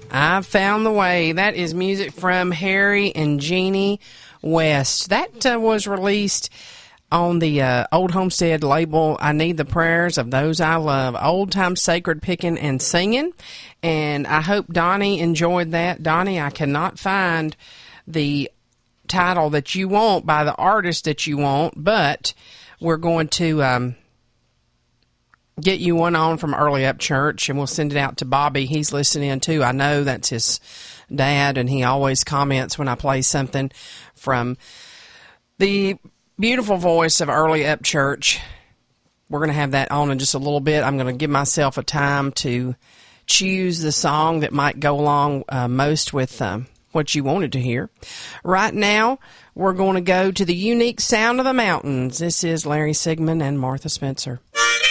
I Found the Way. That is music from Harry and Jeannie West. That was released on the Old Homestead label. I Need the Prayers of Those I Love. Old time sacred picking and singing. And I hope Donnie enjoyed that. Donnie, I cannot find the title that you want by the artist that you want, but we're going to get you one on from Early Up Church, and we'll send it out to Bobby. He's listening too. I know that's his dad, and he always comments when I play something from the beautiful voice of Early Up Church. We're going to have that on in just a little bit. I'm going to give myself a time to choose the song that might go along most with what you wanted to hear. Right now, we're going to go to the unique sound of the mountains. This is Larry Sigmund and Martha Spencer.